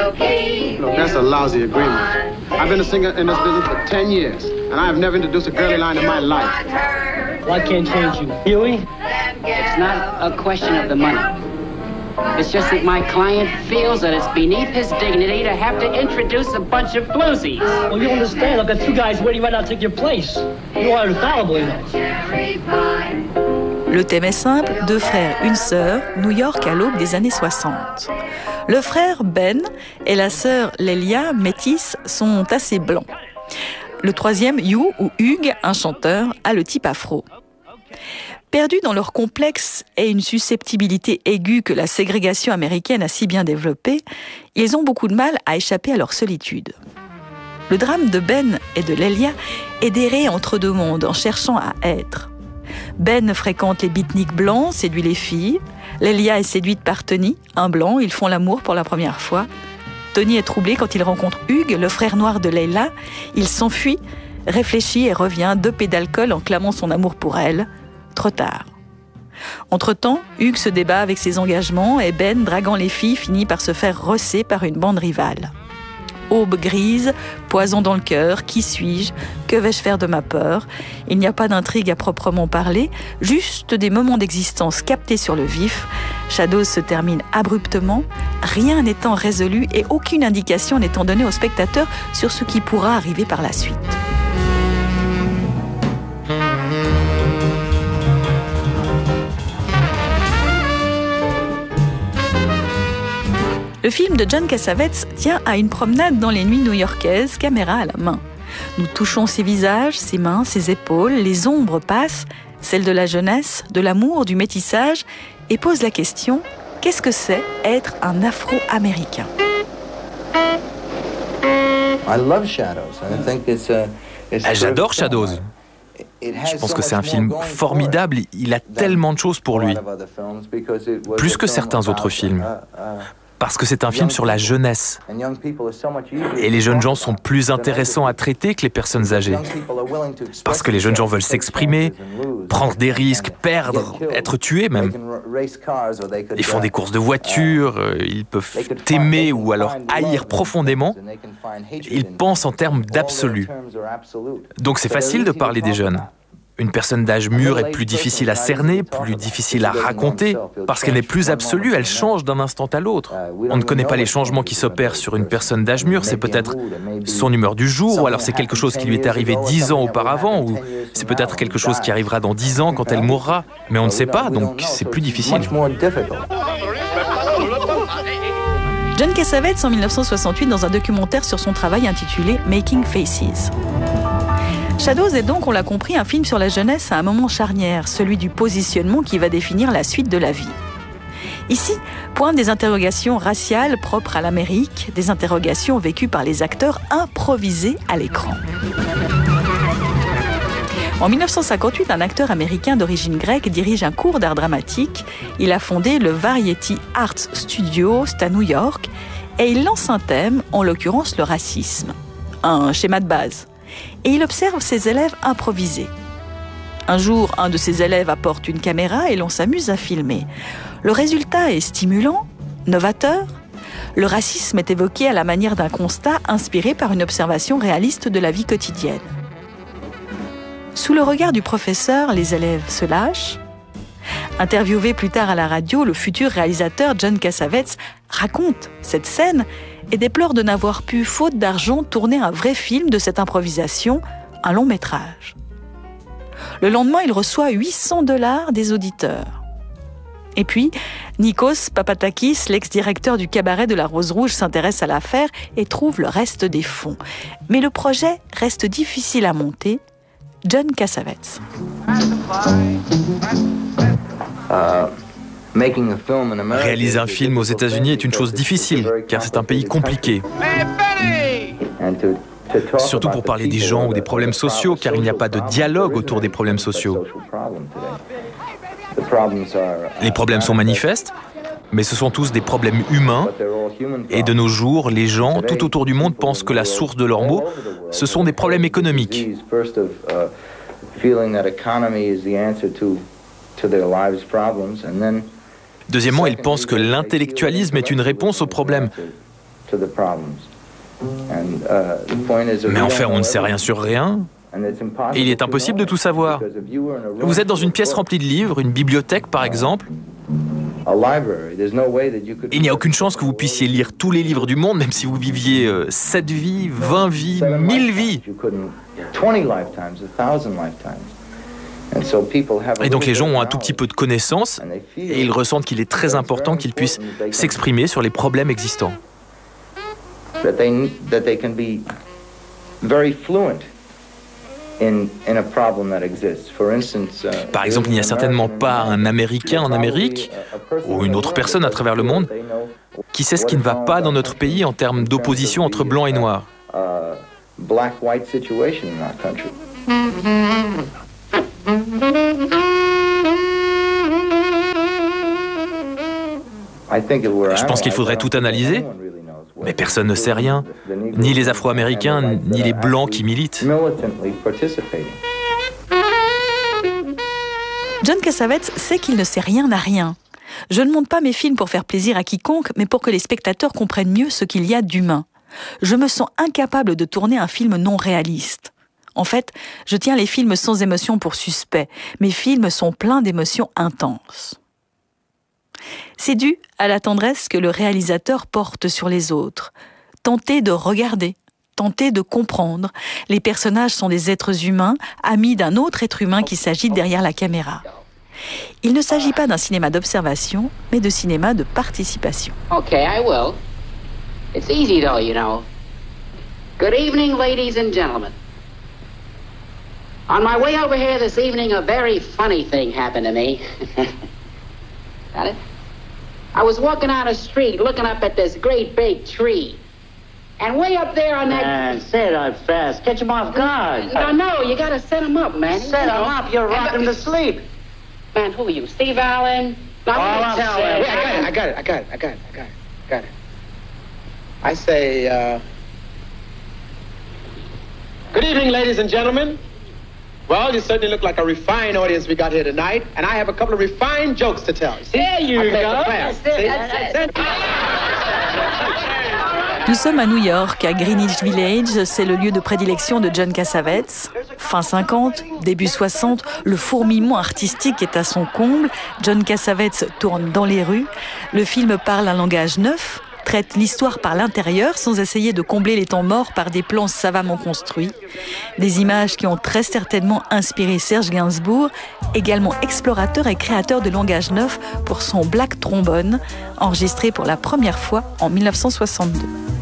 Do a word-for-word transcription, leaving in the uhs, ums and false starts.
Look, that's a lousy agreement. I've been a singer in this business for ten years, and I have never introduced a girly line in my life. Well, I can't change you. Huey? It's not a question of the money. It's just that my client feels that it's beneath his dignity to have to introduce a bunch of bluesies. Well, you understand. I've got two guys waiting right now to take your place. You are infallible, you know. Le thème est simple, deux frères, une sœur, New York à l'aube des années soixante. Le frère Ben et la sœur Lelia, métisse, sont assez blancs. Le troisième, Hugh ou Hugh, un chanteur, a le type afro. Perdus dans leur complexe et une susceptibilité aiguë que la ségrégation américaine a si bien développée, ils ont beaucoup de mal à échapper à leur solitude. Le drame de Ben et de Lelia est d'errer entre deux mondes en cherchant à être. Ben fréquente les beatniks blancs, séduit les filles. Lelia est séduite par Tony, un blanc, ils font l'amour pour la première fois. Tony est troublé quand il rencontre Hugh, le frère noir de Leila. Il s'enfuit, réfléchit et revient, dopé d'alcool en clamant son amour pour elle. Trop tard. Entre-temps, Hugh se débat avec ses engagements et Ben, draguant les filles, finit par se faire rosser par une bande rivale. Aube grise, poison dans le cœur, qui suis-je? Que vais-je faire de ma peur? Il n'y a pas d'intrigue à proprement parler, juste des moments d'existence captés sur le vif. Shadows se termine abruptement, rien n'étant résolu et aucune indication n'étant donnée au spectateur sur ce qui pourra arriver par la suite. Le film de John Cassavetes tient à une promenade dans les nuits new-yorkaises, caméra à la main. Nous touchons ses visages, ses mains, ses épaules, les ombres passent, celles de la jeunesse, de l'amour, du métissage, et pose la question, qu'est-ce que c'est être un Afro-Américain? J'adore Shadows. Je pense que c'est un film formidable, il a tellement de choses pour lui. Plus que certains autres films. Parce que c'est un film sur la jeunesse. Et les jeunes gens sont plus intéressants à traiter que les personnes âgées. Parce que les jeunes gens veulent s'exprimer, prendre des risques, perdre, être tués même. Ils font des courses de voitures, ils peuvent t'aimer ou alors haïr profondément. Ils pensent en termes d'absolu. Donc c'est facile de parler des jeunes. Une personne d'âge mûr est plus difficile à cerner, plus difficile à raconter, parce qu'elle n'est plus absolue, elle change d'un instant à l'autre. On ne connaît pas les changements qui s'opèrent sur une personne d'âge mûr, c'est peut-être son humeur du jour, ou alors c'est quelque chose qui lui est arrivé dix ans auparavant, ou c'est peut-être quelque chose qui arrivera dans dix ans quand elle mourra. Mais on ne sait pas, donc c'est plus difficile. John Cassavetes en mille neuf cent soixante-huit dans un documentaire sur son travail intitulé « Making Faces ». Shadows est donc, on l'a compris, un film sur la jeunesse à un moment charnière, celui du positionnement qui va définir la suite de la vie. Ici, pointent des interrogations raciales propres à l'Amérique, des interrogations vécues par les acteurs improvisés à l'écran. En mille neuf cent cinquante-huit, un acteur américain d'origine grecque dirige un cours d'art dramatique. Il a fondé le Variety Arts Studio, c'est à New York, et il lance un thème, en l'occurrence le racisme. Un schéma de base. Et il observe ses élèves improviser. Un jour, un de ses élèves apporte une caméra et l'on s'amuse à filmer. Le résultat est stimulant, novateur. Le racisme est évoqué à la manière d'un constat inspiré par une observation réaliste de la vie quotidienne. Sous le regard du professeur, les élèves se lâchent. Interviewé plus tard à la radio, le futur réalisateur John Cassavetes raconte cette scène et déplore de n'avoir pu, faute d'argent, tourner un vrai film de cette improvisation, un long métrage. Le lendemain, il reçoit huit cents dollars des auditeurs. Et puis, Nikos Papatakis, l'ex-directeur du cabaret de la Rose Rouge, s'intéresse à l'affaire et trouve le reste des fonds. Mais le projet reste difficile à monter. John Cassavetes. Réaliser un film aux États-Unis est une chose difficile, car c'est un pays compliqué. Surtout pour parler des gens ou des problèmes sociaux, car il n'y a pas de dialogue autour des problèmes sociaux. Les problèmes sont manifestes, mais ce sont tous des problèmes humains. Et de nos jours, les gens tout autour du monde pensent que la source de leurs maux, ce sont des problèmes économiques. Deuxièmement, ils pensent que l'intellectualisme est une réponse aux problèmes. Mais enfin, on ne sait rien sur rien. Et il est impossible de tout savoir. Vous êtes dans une pièce remplie de livres, une bibliothèque par exemple. Il n'y a aucune chance que vous puissiez lire tous les livres du monde, même si vous viviez euh, sept vies, vingt vies, mille vies. Et donc les gens ont un tout petit peu de connaissances et ils ressentent qu'il est très important qu'ils puissent s'exprimer sur les problèmes existants. Par exemple, il n'y a certainement pas un Américain en Amérique ou une autre personne à travers le monde qui sait ce qui ne va pas dans notre pays en termes d'opposition entre blanc et noir. Je pense qu'il faudrait tout analyser, mais personne ne sait rien, ni les Afro-Américains, ni les Blancs qui militent. John Cassavetes sait qu'il ne sait rien à rien. Je ne monte pas mes films pour faire plaisir à quiconque, mais pour que les spectateurs comprennent mieux ce qu'il y a d'humain. Je me sens incapable de tourner un film non réaliste. En fait, je tiens les films sans émotion pour suspect. Mes films sont pleins d'émotions intenses. C'est dû à la tendresse que le réalisateur porte sur les autres. Tenter de regarder, tenter de comprendre. Les personnages sont des êtres humains, amis d'un autre être humain qui s'agite derrière la caméra. Il ne s'agit pas d'un cinéma d'observation, mais de cinéma de participation. Okay, I will. It's easy though, you know. Good evening, ladies and gentlemen. On my way over here this evening, a very funny thing happened to me. Got it? I was walking down a street looking up at this great big tree. And way up there on that... Man, say that fast. Catch him off guard. No, no, you gotta set him up, man. Set him up. You're rocking to sleep. Man, who are you? Steve Allen? No, All I'm tell saying- him. Wait, I got it, I got it, I got it, I got it, I got it, got it. I say, uh... Good evening, ladies and gentlemen. Well, you certainly look like a refined audience we got here tonight, and I have a couple of refined jokes to tell. See? There you I played go. the class. That's it, See? that's it. That's it. Nous sommes à New York, à Greenwich Village, c'est le lieu de prédilection de John Cassavetes. Fin cinquante, début soixante, le fourmillement artistique est à son comble. John Cassavetes tourne dans les rues. Le film parle un langage neuf, traite l'histoire par l'intérieur sans essayer de combler les temps morts par des plans savamment construits. Des images qui ont très certainement inspiré Serge Gainsbourg, également explorateur et créateur de langage neuf pour son Black Trombone, enregistré pour la première fois en mille neuf cent soixante-deux.